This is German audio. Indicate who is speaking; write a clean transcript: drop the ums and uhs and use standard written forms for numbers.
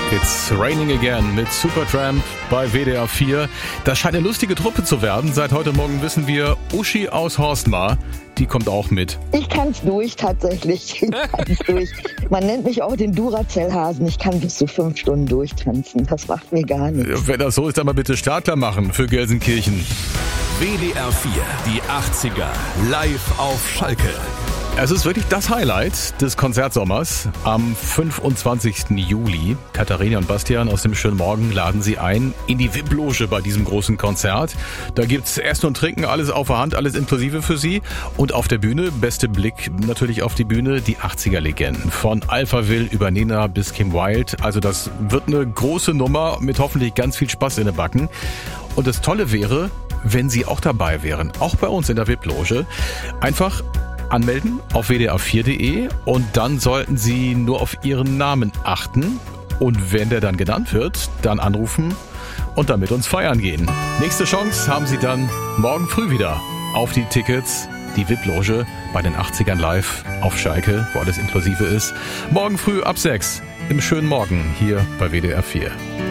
Speaker 1: It's Raining Again mit Supertramp bei WDR 4. Das scheint eine lustige Truppe zu werden. Seit heute Morgen wissen wir, Uschi aus Horstmar, die kommt auch mit.
Speaker 2: Ich kann's durch, tatsächlich. Ich kann's durch. Man nennt mich auch den Duracell-Hasen. Ich kann bis zu 5 Stunden durchtanzen. Das macht mir gar nichts.
Speaker 1: Wenn das so ist, dann mal bitte Startler machen für Gelsenkirchen.
Speaker 3: WDR 4, die 80er, live auf Schalke.
Speaker 1: Es ist wirklich das Highlight des Konzertsommers. Am 25. Juli, Katharina und Bastian aus dem schönen Morgen laden sie ein in die VIP-Loge bei diesem großen Konzert. Da gibt's Essen und Trinken, alles auf der Hand, alles inklusive für sie. Und auf der Bühne, beste Blick natürlich auf die Bühne, die 80er-Legenden. Von Alphaville über Nena bis Kim Wilde. Also das wird eine große Nummer mit hoffentlich ganz viel Spaß in den Backen. Und das Tolle wäre, wenn Sie auch dabei wären, auch bei uns in der VIP-Loge. Einfach anmelden auf wdr4.de und dann sollten Sie nur auf Ihren Namen achten. Und wenn der dann genannt wird, dann anrufen und dann mit uns feiern gehen. Nächste Chance haben Sie dann morgen früh wieder auf die Tickets, die VIP-Loge bei den 80ern live auf Schalke, wo alles inklusive ist. Morgen früh ab 6 im schönen Morgen hier bei WDR 4.